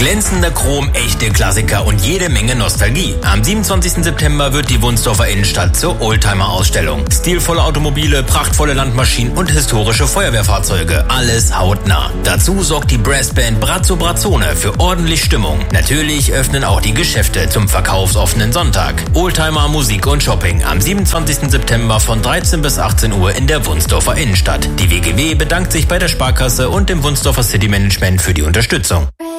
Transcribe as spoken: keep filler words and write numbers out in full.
Glänzender Chrom, echte Klassiker und jede Menge Nostalgie. Am siebenundzwanzigsten September wird die Wunsdorfer Innenstadt zur Oldtimer-Ausstellung. Stilvolle Automobile, prachtvolle Landmaschinen und historische Feuerwehrfahrzeuge. Alles hautnah. Dazu sorgt die Brassband Brazzo Brazzone für ordentlich Stimmung. Natürlich öffnen auch die Geschäfte zum verkaufsoffenen Sonntag. Oldtimer, Musik und Shopping am siebenundzwanzigsten September von dreizehn bis achtzehn Uhr in der Wunsdorfer Innenstadt. Die W G W bedankt sich bei der Sparkasse und dem Wunsdorfer City Management für die Unterstützung.